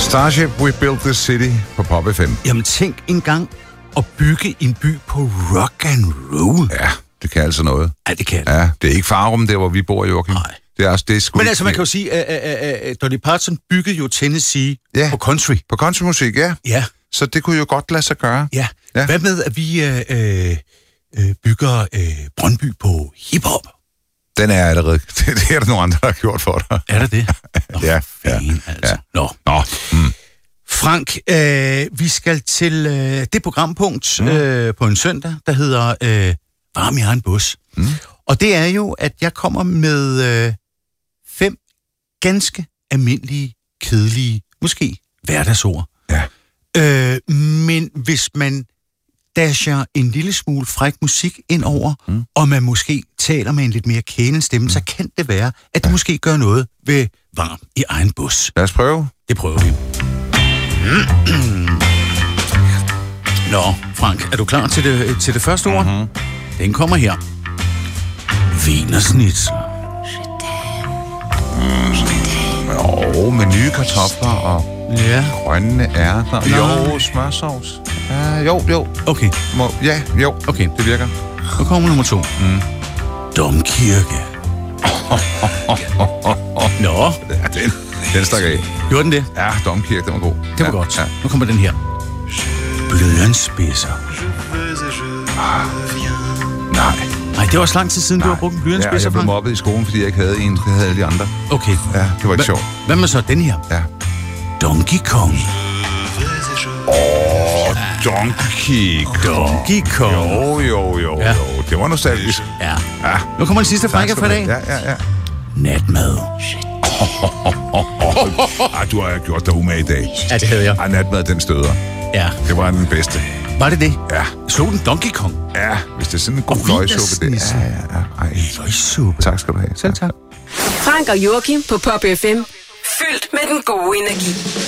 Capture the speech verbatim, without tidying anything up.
Starship, We Built This City på Pop F M. Jamen tænk engang at bygge en by på rock and roll. Ja, det kan altså noget. Ja, det kan det. Ja, det er ikke Farum, der hvor vi bor, Joachim. Nej. Det er, det er sgu Men altså, man kan jo sige, at Dolly Parton byggede jo Tennessee ja. på country. På countrymusik, ja. Ja. Så det kunne jo godt lade sig gøre. Ja. ja. Hvad med, at vi øh, øh, bygger øh, Brøndby på hiphop? Den er allerede. Det, det er der nogle andre, der har gjort for dig. Er det det? Nå, ja. Fan, ja. altså. Ja. Nå. Nå. Mm. Frank, øh, vi skal til øh, det programpunkt mm. øh, på en søndag, der hedder øh, Varm i egen bus. Mm. Og det er jo, at jeg kommer med øh, fem ganske almindelige, kedelige, måske hverdagsord. Ja. Øh, men hvis man dasher en lille smule fræk musik ind over, mm. og man måske taler med en lidt mere kælende stemme, mm. så kan det være, at det ja. måske gør noget ved Varm i egen bus. Lad os prøve. Det prøver vi. Nå, Frank, er du klar til det, til det første ord? Mm-hmm. Den kommer her. Wienersnitzel. Mm. Jo, med nye kartofler og ja. grønne ærter. Nå. Jo, smørsovs. Ja, jo, jo. Okay. Må, ja, jo. Okay. Det virker. Nu kommer nummer to. Mm. Domkirke. Nå. Ja, den, den stak af. Gjorde den det? Ja, Domkirke, den var god. Det var ja, godt. Ja. Nu kommer den her. Blyantspidser. Ah, nej. Nej, det var også lang tid siden, nej. Du har brugt en blyantspidser. Ja, jeg blev mobbet i skolen, fordi jeg ikke havde en, det havde alle de andre. Okay. Ja, det var ikke sjovt. Hvad med så den her? Ja. Donkey Kong. Åh, oh, Donkey Kong. Donkey Kong. Jo, jo, jo, ja. jo. Det var nostalgisk. Ja. ja. Nu kommer den sidste frække for i dag. Ja, ja, ja. Natmad. Ah, du har gjort dig umage i dag. Ja, det havde jeg. Ah, natmad, den støder. Ja. Det var den bedste. Var det det? Ja. Slog den Donkey Kong? Ja, hvis det er sådan en god løgsuppe. Det. Ja, ja, ja. Ej. Løgsuppe. Tak skal du have. Selv tak. Frank og Joachim på Pop F M. Fyldt med den gode energi.